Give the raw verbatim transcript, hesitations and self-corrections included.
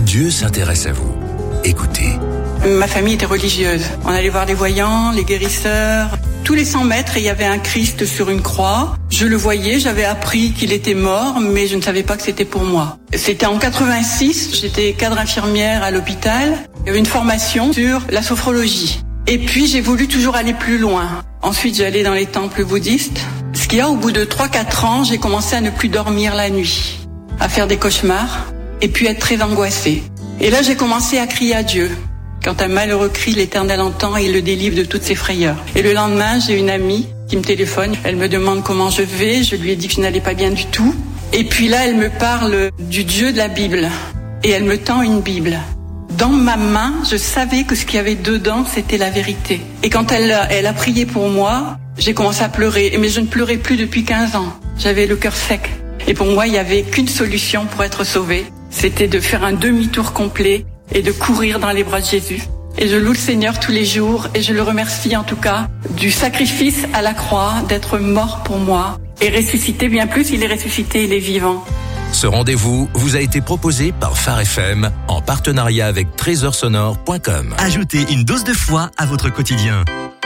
Dieu s'intéresse à vous. Écoutez. Ma famille était religieuse. On allait voir les voyants, les guérisseurs. Tous les cent mètres, il y avait un Christ sur une croix. Je le voyais, j'avais appris qu'il était mort, mais je ne savais pas que c'était pour moi. C'était en quatre-vingt-six, j'étais cadre infirmière à l'hôpital. Il y avait une formation sur la sophrologie. Et puis j'ai voulu toujours aller plus loin. Ensuite, j'allais dans les temples bouddhistes. Ce qu'il y a, au bout de trois quatre ans, j'ai commencé à ne plus dormir la nuit, à faire des cauchemars, et puis être très angoissée. Et là, j'ai commencé à crier à Dieu. Quand un malheureux crie, l'Éternel entend et il le délivre de toutes ses frayeurs. Et le lendemain, j'ai une amie qui me téléphone. Elle me demande comment je vais. Je lui ai dit que je n'allais pas bien du tout. Et puis là, elle me parle du Dieu de la Bible. Et elle me tend une Bible. Dans ma main, je savais que ce qu'il y avait dedans, c'était la vérité. Et quand elle, elle a prié pour moi, j'ai commencé à pleurer. Mais je ne pleurais plus depuis quinze ans. J'avais le cœur sec. Et pour moi, il n'y avait qu'une solution pour être sauvée. C'était de faire un demi-tour complet et de courir dans les bras de Jésus. Et je loue le Seigneur tous les jours et je le remercie en tout cas du sacrifice à la croix, d'être mort pour moi et ressuscité. Bien plus, il est ressuscité, il est vivant. Ce rendez-vous vous a été proposé par Phare F M en partenariat avec trésor sonore point com. Ajoutez une dose de foi à votre quotidien.